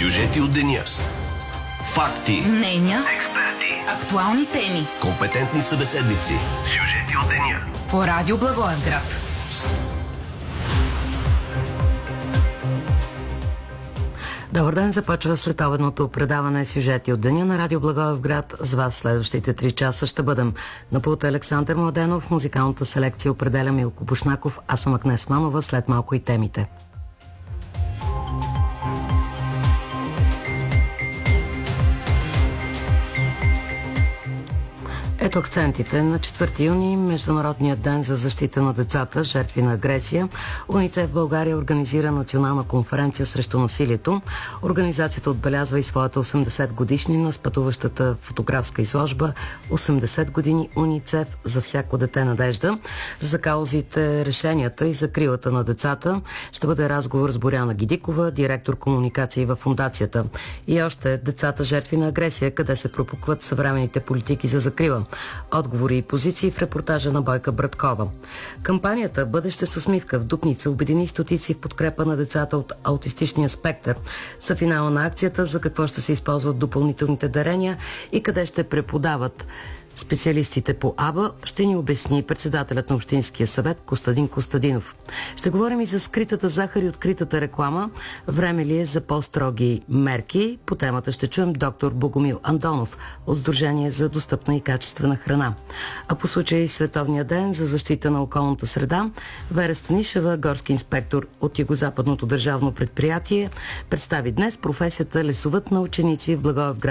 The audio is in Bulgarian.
Сюжети от деня. Факти. Мнения. Експерти. Актуални теми. Компетентни събеседници. Сюжети от деня. По Радио Благоевград. Добър ден, започва следобедното предаване Сюжети от деня на Радио Благоевград. С вас следващите 3 часа ще бъдем на пулта Александър Младенов, музикалната селекция определя Милко Бушнаков, аз съм Агнес Манова, след малко и темите. Ето акцентите. На 4 юни, Международният ден за защита на децата, жертви на агресия, УНИЦЕФ България организира национална конференция срещу насилието. Организацията отбелязва и своята 80 годишнина с пътуващата фотографска изложба "80 години УНИЦЕФ за всяко дете надежда". За каузите, решенията и закрилата на децата ще бъде разговор с Боряна Гидикова, директор комуникации във фондацията. И още децата жертви на агресия, къде се пропукват съвременните политики за закрила. Отговори и позиции в репортажа на Бойка Браткова. Кампанията "Бъдеще с усмивка" в Дупница обедини стотици в подкрепа на децата от аутистичния спектър. За финала на акцията за какво ще се използват допълнителните дарения и къде ще преподават специалистите по АБА, ще ни обясни председателят на Общинския съвет Костадин Костадинов. Ще говорим и за скритата захар и откритата реклама. Време ли е за по-строги мерки? По темата ще чуем доктор Богомил Андонов от Сдружение за достъпна и качествена храна. А по случай Световния ден за защита на околната среда, Вера Станишева, горски инспектор от Югозападното държавно предприятие, представи днес професията лесовъд на ученици в Благоевград.